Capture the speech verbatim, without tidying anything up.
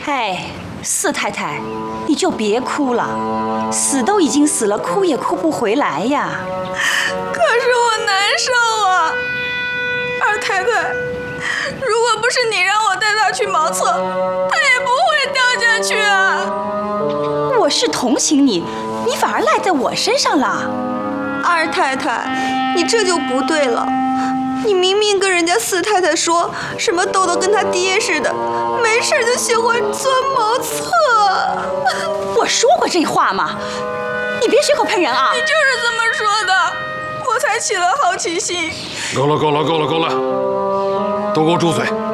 哎，四太太，你就别哭了，死都已经死了，哭也哭不回来呀。 可是我难受啊，二太太，如果不是你让我带他去茅厕，他也不会掉下去啊。 我是同情你，你反而赖在我身上了。 二太太，你这就不对了。你明明跟人家四太太说什么豆豆跟他爹似的，没事就喜欢钻茅厕。 我说过这话吗？你别随口喷人啊！ 你就是这么说的，我才起了好奇心。 够了，够了，够了，够了，都给我住嘴！